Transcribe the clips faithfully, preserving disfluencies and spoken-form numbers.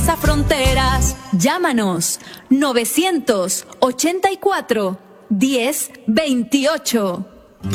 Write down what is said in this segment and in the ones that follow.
traspasa fronteras. Llámanos novecientos ochenta y cuatro diez veintiocho.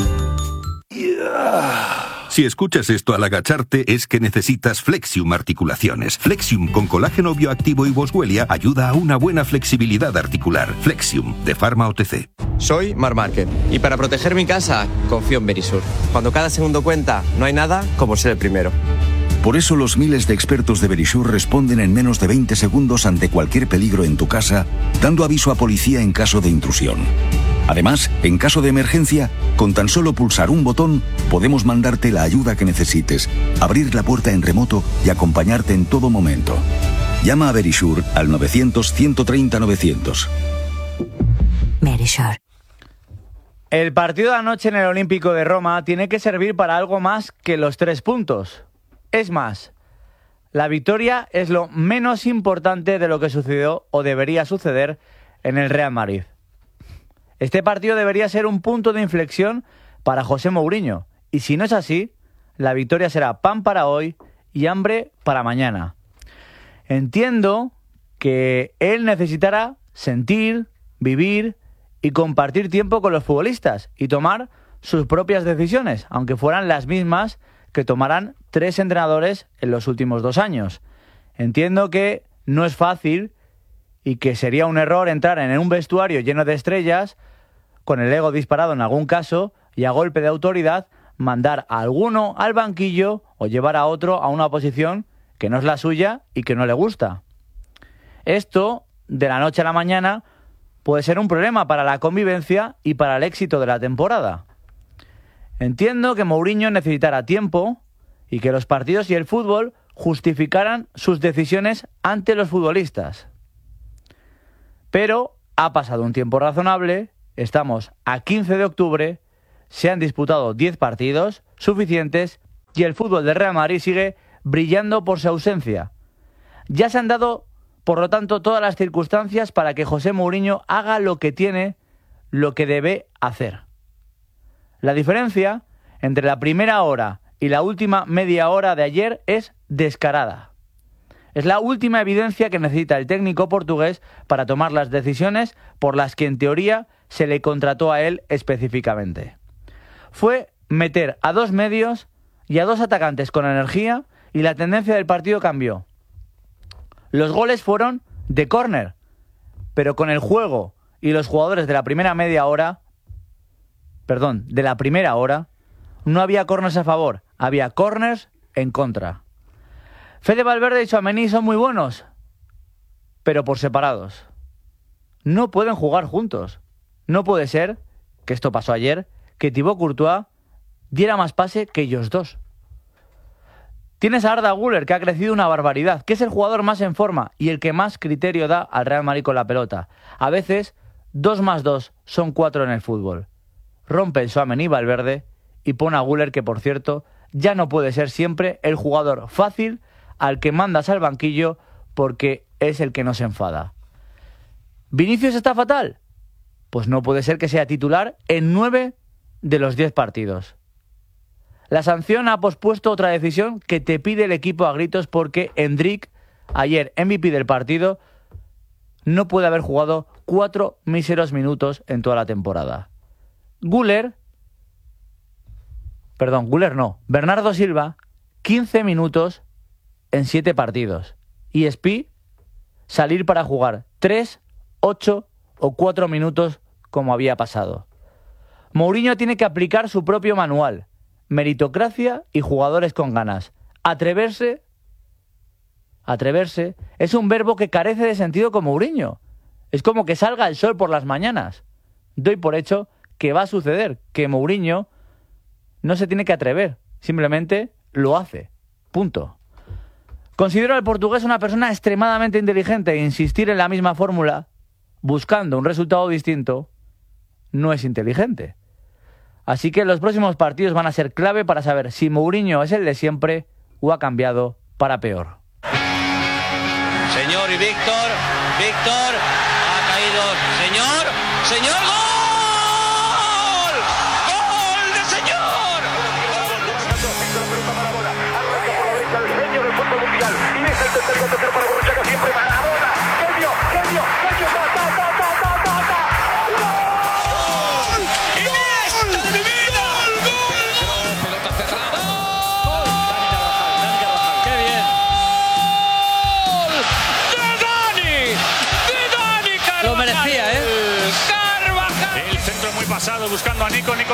Si escuchas esto al agacharte es que necesitas Flexium Articulaciones. Flexium con colágeno bioactivo y boswellia ayuda a una buena flexibilidad articular. Flexium, de Pharma O T C. Soy Marc Márquez y para proteger mi casa confío en Verisur. Cuando cada segundo cuenta, no hay nada como ser el primero. Por eso los miles de expertos de Verisur responden en menos de veinte segundos ante cualquier peligro en tu casa, dando aviso a policía en caso de intrusión. Además, en caso de emergencia, con tan solo pulsar un botón, podemos mandarte la ayuda que necesites, abrir la puerta en remoto y acompañarte en todo momento. Llama a Verisur al novecientos, ciento treinta, novecientos. Verisur. El partido de anoche en el Olímpico de Roma tiene que servir para algo más que los tres puntos. Es más, la victoria es lo menos importante de lo que sucedió o debería suceder en el Real Madrid. Este partido debería ser un punto de inflexión para José Mourinho, y si no es así, la victoria será pan para hoy y hambre para mañana. Entiendo que él necesitará sentir, vivir y compartir tiempo con los futbolistas y tomar sus propias decisiones, aunque fueran las mismas que tomarán tres entrenadores en los últimos dos años. Entiendo que no es fácil y que sería un error entrar en un vestuario lleno de estrellas, con el ego disparado en algún caso, y a golpe de autoridad mandar a alguno al banquillo o llevar a otro a una posición que no es la suya y que no le gusta. Esto, de la noche a la mañana, puede ser un problema para la convivencia y para el éxito de la temporada. Entiendo que Mourinho necesitará tiempo y que los partidos y el fútbol justificaran sus decisiones ante los futbolistas. Pero ha pasado un tiempo razonable, estamos a quince de octubre, se han disputado diez partidos suficientes y el fútbol del Real Madrid sigue brillando por su ausencia. Ya se han dado, por lo tanto, todas las circunstancias para que José Mourinho haga lo que tiene, lo que debe hacer. La diferencia entre la primera hora y la última media hora de ayer es descarada. Es la última evidencia que necesita el técnico portugués para tomar las decisiones por las que en teoría se le contrató a él específicamente. Fue meter a dos medios y a dos atacantes con energía y la tendencia del partido cambió. Los goles fueron de córner, pero con el juego y los jugadores de la primera media hora, perdón, de la primera hora, no había córners a favor, había córners en contra. Fede Valverde y Tchouaméni son muy buenos, pero por separados. No pueden jugar juntos. No puede ser, que esto pasó ayer, que Thibaut Courtois diera más pase que ellos dos. Tienes a Arda Güler, que ha crecido una barbaridad, que es el jugador más en forma y el que más criterio da al Real Madrid con la pelota. A veces, dos más dos son cuatro en el fútbol. Rompe el Tchouaméni Valverde y pone a Güler, que por cierto, ya no puede ser siempre el jugador fácil al que mandas al banquillo porque es el que nos enfada. ¿Vinicius está fatal? Pues no puede ser que sea titular en nueve de los diez partidos. La sanción ha pospuesto otra decisión que te pide el equipo a gritos porque Endrick, ayer M V P del partido, no puede haber jugado cuatro míseros minutos en toda la temporada. Güler, perdón, Güler no, Bernardo Silva, quince minutos en siete partidos. Y Spi, salir para jugar tres, ocho o cuatro minutos como había pasado. Mourinho tiene que aplicar su propio manual, meritocracia y jugadores con ganas. Atreverse, atreverse, es un verbo que carece de sentido con Mourinho. Es como que salga el sol por las mañanas. Doy por hecho que va a suceder, que Mourinho no se tiene que atrever, simplemente lo hace. Punto. Considero al portugués una persona extremadamente inteligente e insistir en la misma fórmula, buscando un resultado distinto, no es inteligente. Así que los próximos partidos van a ser clave para saber si Mourinho es el de siempre o ha cambiado para peor. Señor y Víctor, Víctor, ha caído, señor, señor, ¡gol! ¡Gol de señor! El genio del fútbol mundial y deja el tercer para Borruchaga siempre pasado buscando a Nico. Nico